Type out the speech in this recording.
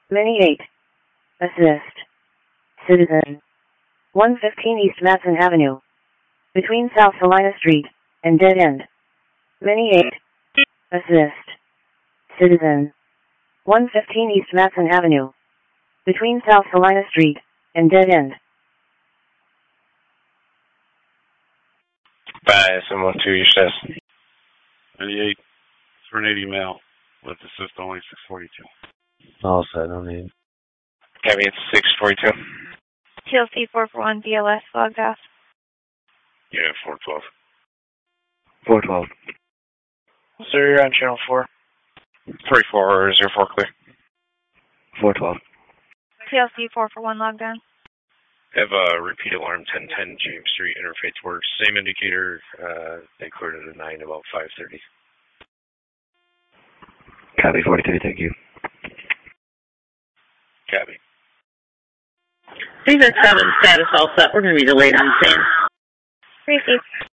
Mini 8. Assist. Citizen. 115 East Matson Avenue. Between South Salina Street and Dead End. Mini 8. Assist. Citizen. 115 East Matson Avenue. Between South Salina Street and Dead End. Bye, someone 2, you says. 98, 380 mail, with assist only 642. All set, no need. Cabby, it's 642. TLC 441 DLS logged off. Yeah, 412. 412. Sir, you're on channel 4. 3404 clear. 412. TLC 441 logged on. Have a repeat alarm 1010 James Street, interface works. Same indicator, they cleared it at 9 about 5:30. Copy 43, thank you. Cabby. 367 status all set. We're going to be delayed on the same. Receive.